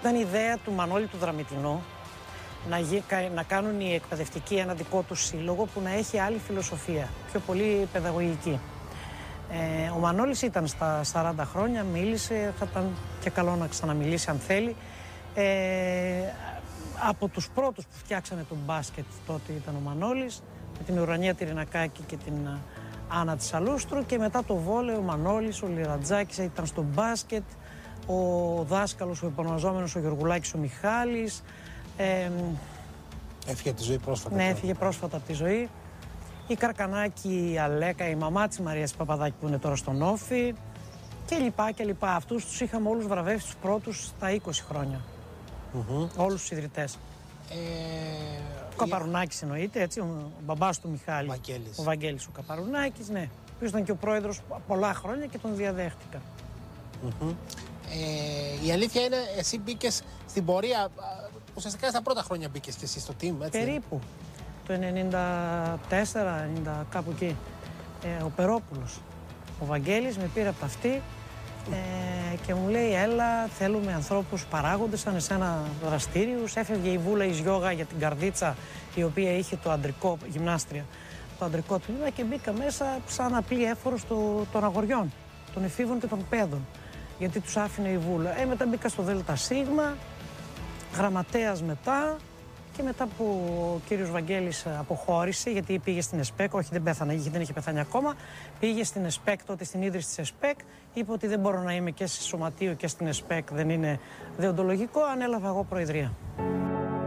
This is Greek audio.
Ήταν η ιδέα του Μανώλη του Δραμητινού να κάνουν οι εκπαιδευτικοί ένα δικό του σύλλογο που να έχει άλλη φιλοσοφία, πιο πολύ παιδαγωγική. Ο Μανώλης ήταν στα 40 χρόνια, μίλησε, θα ήταν και καλό να ξαναμιλήσει αν θέλει. Από τους πρώτους που φτιάξανε τον μπάσκετ τότε ήταν ο Μανώλης, με την Ουρανία Τυρινακάκη και την Άννα της Αλούστρου, και μετά το βόλεϊ ο Μανώλης, ο Λιρατζάκης ήταν στο μπάσκετ, ο δάσκαλος, ο υπονομαζόμενος ο Γιωργουλάκης ο Μιχάλης. Έφυγε από τη ζωή πρόσφατα. Ναι, έφυγε πρόσφατα από τη ζωή. Η Καρκανάκη, η Αλέκα, η μαμά της Μαρίας Παπαδάκη που είναι τώρα στον Όφη και λοιπά και λοιπά. Αυτούς τους είχαμε όλους βραβεύσει τους πρώτους στα 20 χρόνια. Όλους τους ιδρυτές. Ο Καπαρουνάκης εννοείται, έτσι, ο μπαμπάς του Μιχάλη. Βαγγέλης. Ο Βαγγέλης ο Καπαρουνάκης, ναι. Που ήταν και ο πρόεδρος πολλά χρόνια και τον διαδέχτηκα. Η αλήθεια είναι, εσύ μπήκες στην πορεία, ουσιαστικά στα πρώτα χρόνια μπήκες και εσύ στο team, έτσι. Περίπου. Το 94, 90, κάπου εκεί. Ο Περόπουλος, ο Βαγγέλης με πήρε από τα αυτή και μου λέει έλα, θέλουμε ανθρώπους παράγοντες σαν εσένα δραστήριους. Έφευγε η Βούλα εις Γιώγα για την Καρδίτσα, η οποία είχε το αντρικό, γυμνάστρια, το αντρικό τμήμα, και μπήκα μέσα σαν απλή έφορος των αγοριών, των εφήβων και των παιδών, γιατί τους άφηνε η Βούλα. Μετά μπήκα στο ΔΣ, γραμματέας μετά, και μετά που ο κύριος Βαγγέλης αποχώρησε, γιατί πήγε στην ΕΣΠΕΚ, όχι δεν πέθανε, δεν είχε πεθάνει ακόμα, πήγε στην ΕΣΠΕΚ, τότε στην ίδρυση της ΕΣΠΕΚ, είπε ότι δεν μπορώ να είμαι και σε σωματείο και στην ΕΣΠΕΚ, δεν είναι δεοντολογικό, ανέλαβα εγώ προεδρία.